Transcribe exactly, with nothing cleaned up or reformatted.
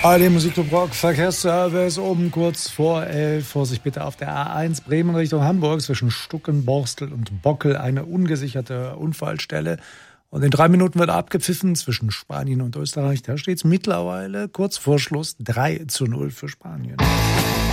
A R D Musikclub Rock, Verkehrsservice, oben kurz vor elf. Vorsicht bitte auf der A eins Bremen Richtung Hamburg zwischen Stucken, Borstel und Bockel, eine ungesicherte Unfallstelle. Und in drei Minuten wird abgepfiffen zwischen Spanien und Österreich. Da steht es mittlerweile kurz vor Schluss drei zu null für Spanien.